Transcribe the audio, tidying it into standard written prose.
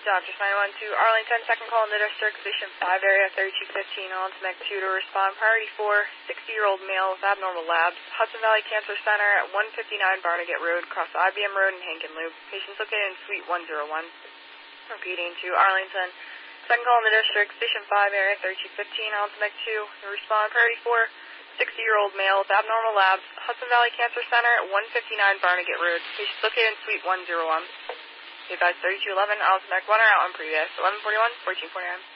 Dodgers 912, Arlington, second call in the district, station 5 area, 3215, on to MEC 2 to respond. Priority 4, 60-year-old male with abnormal labs, Hudson Valley Cancer Center at 159 Barnegat Road, across IBM Road and Hankin Loop. Patient's located in Suite 101. Repeating to Arlington, second call in the district, station 5 area, 3215, on to MEC 2 to respond. Priority 4, 60-year-old male with abnormal labs, Hudson Valley Cancer Center at 159 Barnegat Road. Patient's located in Suite 101. Be advised 3211, Alzheimer's 1 are out on previous, 1141, 1449.